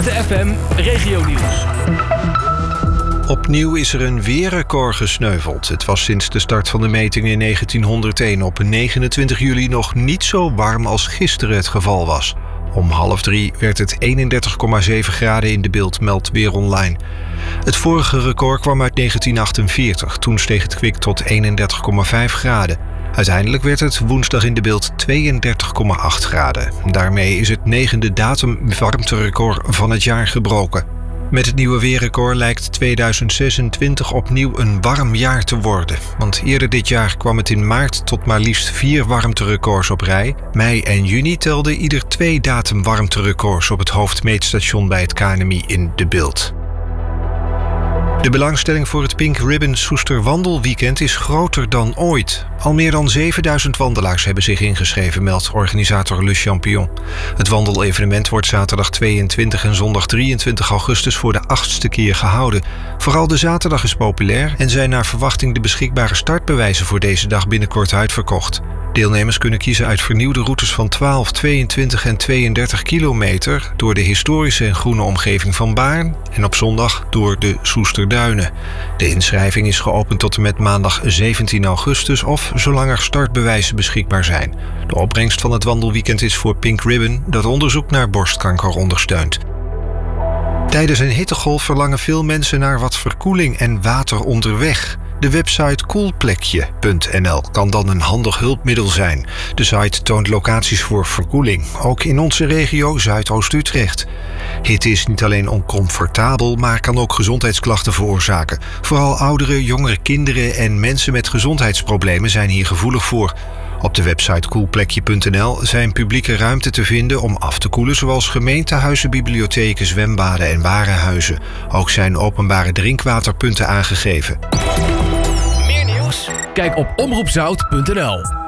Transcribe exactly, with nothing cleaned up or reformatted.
Z F M Regionieuws. Opnieuw is er een weerrecord gesneuveld. Het was sinds de start van de metingen in negentienhonderdéén op negenentwintig juli nog niet zo warm als gisteren het geval was. Om half drie werd het eenendertig komma zeven graden in de beeld, meldt Weer Online. Het vorige record kwam uit negentien achtenveertig. Toen steeg het kwik tot eenendertig komma vijf graden. Uiteindelijk werd het woensdag in de beeld tweeëndertig komma acht graden. Daarmee is het negende datum warmterecord van het jaar gebroken. Met het nieuwe weerrecord lijkt tweeduizend zesentwintig opnieuw een warm jaar te worden. Want eerder dit jaar kwam het in maart tot maar liefst vier warmterecords op rij. Mei en juni telden ieder twee datum warmterecords op het hoofdmeetstation bij het K N M I in de beeld. De belangstelling voor het Pink Ribbon Soester Wandelweekend is groter dan ooit. Al meer dan zevenduizend wandelaars hebben zich ingeschreven, meldt organisator Le Champion. Het wandelevenement wordt zaterdag tweeëntwintig en zondag drieëntwintig augustus voor de achtste keer gehouden. Vooral de zaterdag is populair en zijn naar verwachting de beschikbare startbewijzen voor deze dag binnenkort uitverkocht. Deelnemers kunnen kiezen uit vernieuwde routes van twaalf, tweeëntwintig en tweeëndertig kilometer door de historische en groene omgeving van Baarn en op zondag door de Soesterduinen. De inschrijving is geopend tot en met maandag zeventien augustus of zolang er startbewijzen beschikbaar zijn. De opbrengst van het wandelweekend is voor Pink Ribbon dat onderzoek naar borstkanker ondersteunt. Tijdens een hittegolf verlangen veel mensen naar wat verkoeling en water onderweg. De website koelplekje punt n l kan dan een handig hulpmiddel zijn. De site toont locaties voor verkoeling, ook in onze regio Zuidoost-Utrecht. Hitte is niet alleen oncomfortabel, maar kan ook gezondheidsklachten veroorzaken. Vooral ouderen, jongere kinderen en mensen met gezondheidsproblemen zijn hier gevoelig voor. Op de website koelplekje punt n l zijn publieke ruimte te vinden om af te koelen, zoals gemeentehuizen, bibliotheken, zwembaden en warenhuizen. Ook zijn openbare drinkwaterpunten aangegeven. Meer nieuws? Kijk op omroep zout punt n l.